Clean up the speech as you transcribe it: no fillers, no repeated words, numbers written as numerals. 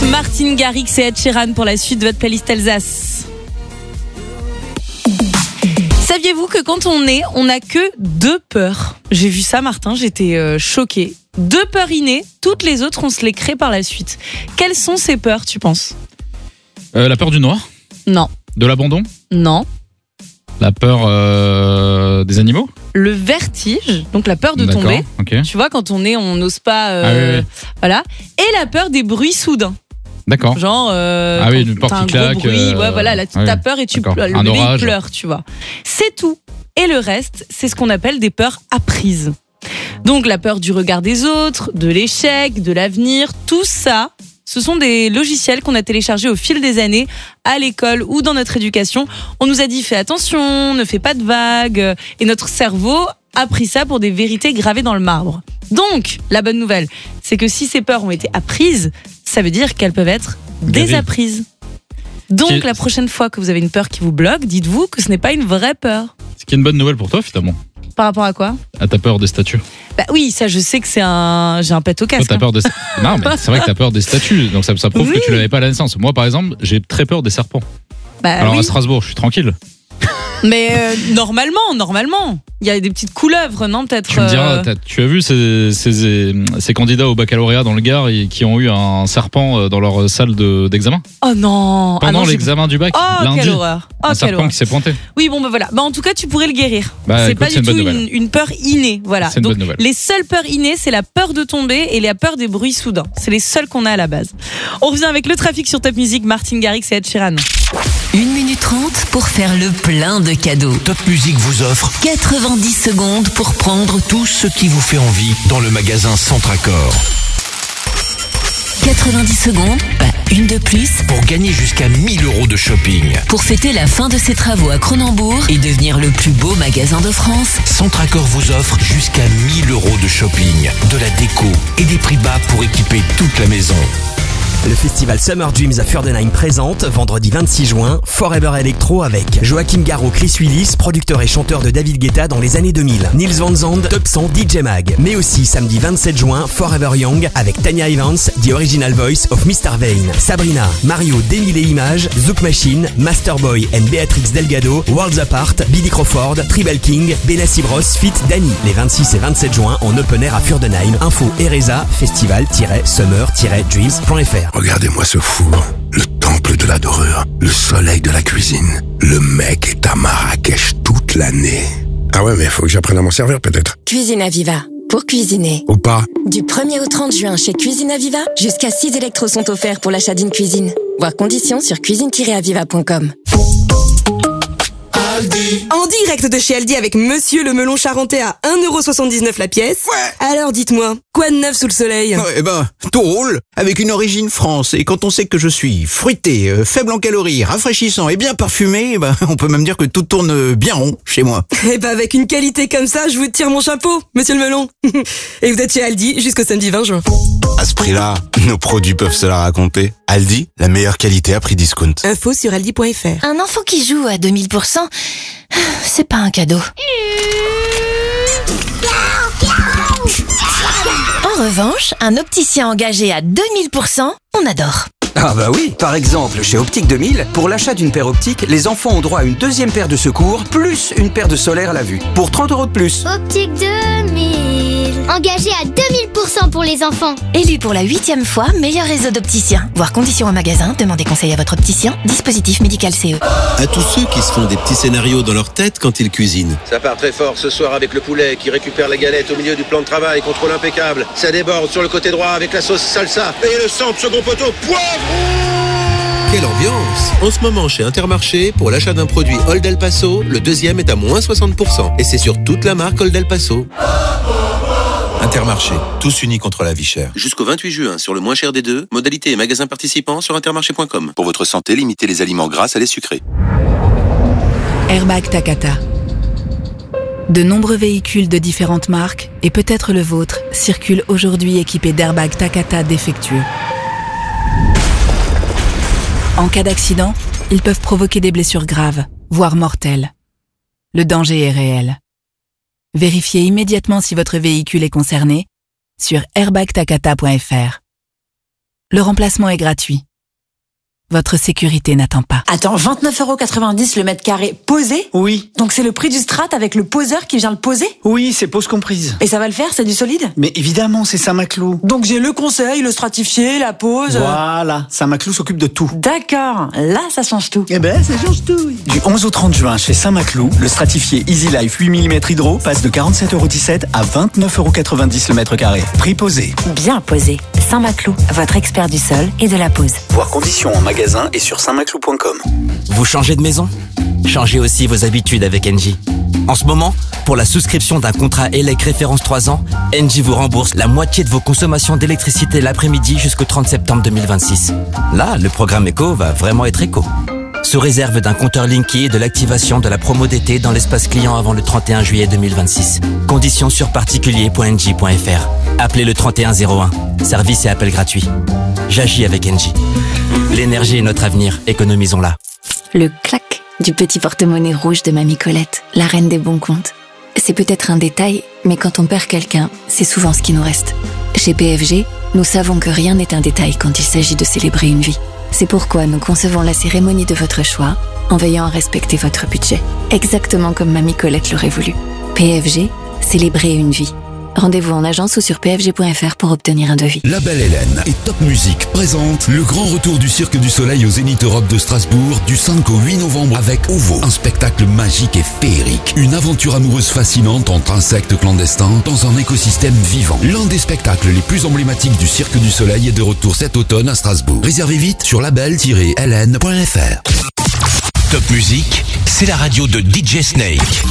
Martin Garrix et Ed Sheeran pour la suite de votre playlist Alsace. Saviez-vous que quand on naît, on n'a que 2 peurs ? J'ai vu ça, Martin, j'étais choquée. 2 peurs innées, toutes les autres, on se les crée par la suite. Quelles sont ces peurs, tu penses ? La peur du noir ? Non. De l'abandon ? Non. La peur des animaux ? Le vertige, donc la peur de tomber. Okay. Tu vois, quand on est, on n'ose pas. Oui. Voilà. Et la peur des bruits soudains. D'accord. Genre, une porte qui claque. Bruit, ouais, voilà, là, tu as peur et tu pleures. Le bébé il pleure, tu vois. C'est tout. Et le reste, c'est ce qu'on appelle des peurs apprises. Donc, la peur du regard des autres, de l'échec, de l'avenir, tout ça. Ce sont des logiciels qu'on a téléchargés au fil des années à l'école ou dans notre éducation. On nous a dit fais attention, ne fais pas de vagues. Et notre cerveau a pris ça pour des vérités gravées dans le marbre. Donc, la bonne nouvelle, c'est que si ces peurs ont été apprises, ça veut dire qu'elles peuvent être désapprises. Donc, la prochaine fois que vous avez une peur qui vous bloque, dites-vous que ce n'est pas une vraie peur. Ce qui est une bonne nouvelle pour toi, finalement. Par rapport à quoi ? À ta peur des statues. Bah oui, ça je sais que j'ai un pet au casque. Toi, t'as peur des... Non, mais c'est vrai que t'as peur des statues, donc ça prouve que tu l'avais pas à la naissance. Moi, par exemple, j'ai très peur des serpents. Alors à Strasbourg, je suis tranquille. Mais normalement, il y a des petites couleuvres, non peut-être. Tu me diras, tu as vu ces candidats au baccalauréat dans le Gard qui ont eu un serpent dans leur salle d'examen ? Oh non. Pendant l'examen du bac, lundi, quelle horreur. Un serpent qui s'est pointé. Oui, bon, voilà. En tout cas, tu pourrais le guérir. C'est pas du tout une peur innée. Voilà. C'est une bonne nouvelle. Les seules peurs innées, c'est la peur de tomber et la peur des bruits soudains. C'est les seules qu'on a à la base. On revient avec le trafic sur Top Music, Martin Garrix et Ed Sheeran. 1 minute 30 pour faire le plein de cadeaux. Top Music vous offre 90 secondes pour prendre tout ce qui vous fait envie dans le magasin Centracor. 90 secondes, pas une de plus, pour gagner jusqu'à 1 000 € de shopping. Pour fêter la fin de ses travaux à Cronenbourg et devenir le plus beau magasin de France, Centracor vous offre jusqu'à 1 000 € de shopping, de la déco et des prix bas pour équiper toute la maison. Le festival Summer Dreams à Furdenheim présente, vendredi 26 juin, Forever Electro avec Joachim Garraud, Chris Willis, producteur et chanteur de David Guetta dans les années 2000, Nils Van Zandt, Top 100, DJ Mag. Mais aussi samedi 27 juin, Forever Young avec Tanya Evans, The Original Voice of Mr. Vane, Sabrina, Mario, Demi les Images, Zouk Machine, Masterboy and Beatrix Delgado, Worlds Apart, Billy Crawford, Tribal King, Benassi Bros, Fit Danny. Les 26 et 27 juin en open air à Furdenheim. Info Ereza, festival-summer-dreams.fr. Regardez-moi ce four, le temple de la dorure, le soleil de la cuisine. Le mec est à Marrakech toute l'année. Ah ouais, mais faut que j'apprenne à m'en servir peut-être. Cuisine Aviva, pour cuisiner. Ou pas. Du 1er au 30 juin chez Cuisine Aviva, jusqu'à 6 électros sont offerts pour l'achat d'une cuisine. Voir conditions sur cuisine-aviva.com. En direct de chez Aldi avec Monsieur le melon charentais à 1,79€ la pièce. Ouais. Alors dites-moi, quoi de neuf sous le soleil ? Tout roule, avec une origine France. Et quand on sait que je suis fruité, faible en calories, rafraîchissant et bien parfumé, on peut même dire que tout tourne bien rond chez moi. Avec une qualité comme ça, je vous tire mon chapeau, Monsieur le melon. Et vous êtes chez Aldi jusqu'au samedi 20 juin. À ce prix-là, nos produits peuvent se la raconter. Aldi, la meilleure qualité à prix discount. Info sur aldi.fr. Un enfant qui joue à 2000%, c'est pas un cadeau. En revanche, un opticien engagé à 2000%, on adore. Ah bah oui, par exemple, chez Optique 2000, pour l'achat d'une paire optique, les enfants ont droit à une deuxième paire de secours, plus une paire de solaire à la vue, pour 30 € de plus. Optique 2000, engagé à 2000% pour les enfants. Élu pour la 8e fois, meilleur réseau d'opticiens. Voir conditions au magasin, demandez conseil à votre opticien, dispositif médical CE. À tous ceux qui se font des petits scénarios dans leur tête quand ils cuisinent. Ça part très fort ce soir avec le poulet qui récupère la galette au milieu du plan de travail, contrôle impeccable. Ça déborde sur le côté droit avec la sauce salsa et le centre second poteau, poivre. Quelle ambiance! En ce moment, chez Intermarché, pour l'achat d'un produit Old El Paso, le deuxième est à moins 60%. Et c'est sur toute la marque Old El Paso. Intermarché, tous unis contre la vie chère. Jusqu'au 28 juin, sur le moins cher des deux, modalité et magasins participants sur intermarché.com. Pour votre santé, limitez les aliments gras à les sucrés. Airbag Takata. De nombreux véhicules de différentes marques, et peut-être le vôtre, circulent aujourd'hui équipés d'airbags Takata défectueux. En cas d'accident, ils peuvent provoquer des blessures graves, voire mortelles. Le danger est réel. Vérifiez immédiatement si votre véhicule est concerné sur airbagtakata.fr. Le remplacement est gratuit. Votre sécurité n'attend pas. Attends, 29,90 € le mètre carré posé ? Oui. Donc c'est le prix du strat avec le poseur qui vient le poser ? Oui, c'est pose comprise. Et ça va le faire, c'est du solide ? Mais évidemment, c'est Saint-Maclou. Donc j'ai le conseil, le stratifié, la pose... Voilà, Saint-Maclou s'occupe de tout. D'accord, là ça change tout. Eh ben, ça change tout. Du 11 au 30 juin chez Saint-Maclou, le stratifié Easy Life 8 mm hydro passe de 47,17 € à 29,90 € le mètre carré. Prix posé. Bien posé. Saint-Maclou, votre expert du sol et de la pose. Voir conditions en magasin et sur saintmaclou.com. Vous changez de maison ? Changez aussi vos habitudes avec Engie. En ce moment, pour la souscription d'un contrat ELEC référence 3 ans, Engie vous rembourse la moitié de vos consommations d'électricité l'après-midi jusqu'au 30 septembre 2026. Là, le programme Eco va vraiment être éco. Sous réserve d'un compteur Linky et de l'activation de la promo d'été dans l'espace client avant le 31 juillet 2026. Conditions sur particulier.engie.fr. Appelez le 3101. Service et appel gratuit. J'agis avec Engie. L'énergie est notre avenir, économisons-la. Le clac du petit porte-monnaie rouge de Mamie Colette, la reine des bons comptes. C'est peut-être un détail, mais quand on perd quelqu'un, c'est souvent ce qui nous reste. Chez PFG, nous savons que rien n'est un détail quand il s'agit de célébrer une vie. C'est pourquoi nous concevons la cérémonie de votre choix en veillant à respecter votre budget, exactement comme Mamie Colette l'aurait voulu. PFG, célébrer une vie. Rendez-vous en agence ou sur pfg.fr pour obtenir un devis. La Belle Hélène et Top Music présentent le grand retour du Cirque du Soleil au Zénith Europe de Strasbourg du 5 au 8 novembre avec OVO, un spectacle magique et féerique. Une aventure amoureuse fascinante entre insectes clandestins dans un écosystème vivant. L'un des spectacles les plus emblématiques du Cirque du Soleil est de retour cet automne à Strasbourg. Réservez vite sur label-hélène.fr. Top Music, c'est la radio de DJ Snake.